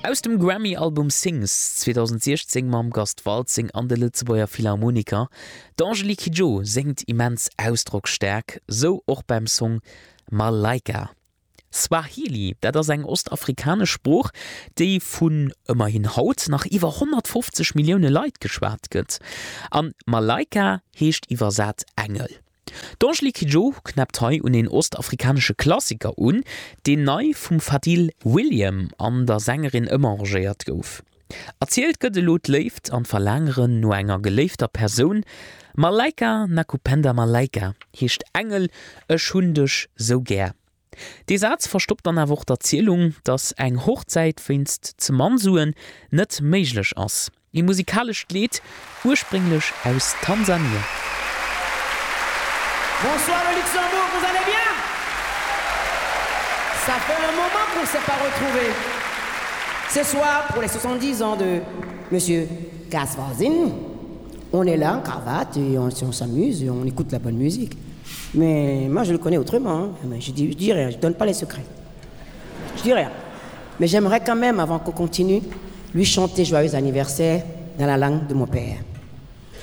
Aus dem Grammy-Album Sings 2016 mam Gast Walzing an de Lützebauer Philharmoniker, d'Angelique Kidjo singt immens ausdrucksstark, so auch beim Song Malaika. Swahili, dat ass eng ostafrikanesch Spruch, déi vun ëmmerhin Haut nach iwwer 150 Millioune Leiit geschwert gëtt. An Malaika heescht iwwersat Engel. D'Angelique Kidjo knappt hei un den ostafrikanesche Klassiker un, den nei vum Fadil William an der Sängerin ëmmer arrangeiert gouf. Erzielt gëtt de Lot left an verlängeren no enger geleefter Person, Malaika Nakupenda Malaika heescht Engel ech hundech so gär. De Satz verstoppt an erwoch d'Erzielung, dats eng Hochzeitfinst ze Mansuen net méiglech ass. I musikalisch Lied ursprünglich aus Tansania. Bonsoir le Luxembourg, vous allez bien? Ça fait un moment qu'on ne s'est pas retrouvés. Ce soir, pour les 70 ans de Monsieur Kasvazin, on est là en cravate et on s'amuse et on écoute la bonne musique. Mais moi, je le connais autrement. Hein. Je dis rien, je ne donne pas les secrets. Je dis rien. Mais j'aimerais quand même, avant qu'on continue, lui chanter joyeux anniversaire dans la langue de mon père.